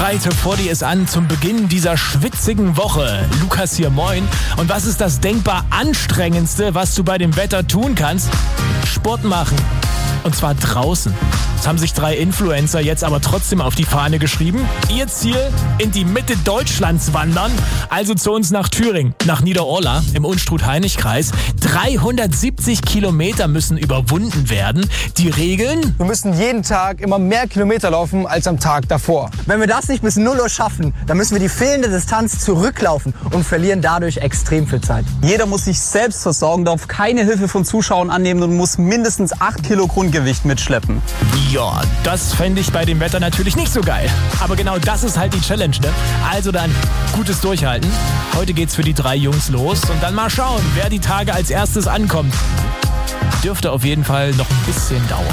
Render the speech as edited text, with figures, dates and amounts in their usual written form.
Breite vor dir ist an zum Beginn dieser schwitzigen Woche. Lukas hier, moin. Und was ist das denkbar anstrengendste, was du bei dem Wetter tun kannst? Sport machen. Und zwar draußen. Das haben sich 3 Influencer jetzt aber trotzdem auf die Fahne geschrieben. Ihr Ziel, in die Mitte Deutschlands wandern. Also zu uns nach Thüringen, nach Niederorla im Unstrut-Hainich-Kreis. 370 Kilometer müssen überwunden werden. Die Regeln? Wir müssen jeden Tag immer mehr Kilometer laufen als am Tag davor. Wenn wir das nicht bis 0 Uhr schaffen, dann müssen wir die fehlende Distanz zurücklaufen und verlieren dadurch extrem viel Zeit. Jeder muss sich selbst versorgen, darf keine Hilfe von Zuschauern annehmen und muss mindestens 8 Kilo Grundgewicht mitschleppen. Ja, das fände ich bei dem Wetter natürlich nicht so geil. Aber genau das ist halt die Challenge, ne? Also dann, gutes Durchhalten. Heute geht's für die 3 Jungs los und dann mal schauen, wer die Tage als erstes ankommt. Dürfte auf jeden Fall noch ein bisschen dauern.